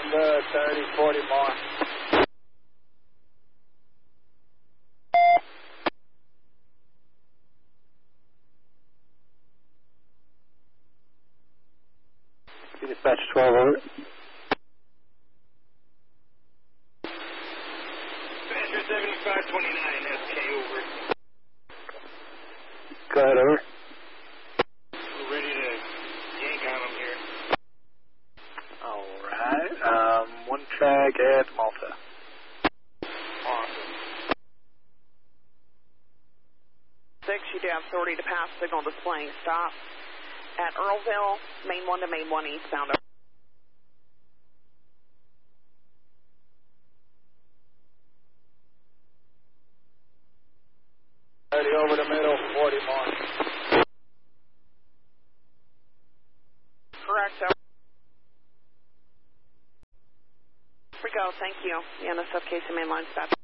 Good, 30, 40 more. Dispatch 12, over. Dispatcher 7529, SK, over. Go ahead, over. We're ready to yank on them here. Alright, one track at Malta. Awesome. 6, you do have authority to pass signal displaying stop at Earlville, main 1 to main 1 eastbound. Over the middle, 40 more. Correct, over. Here we go, thank you. The NSF Casey mainline dispatch.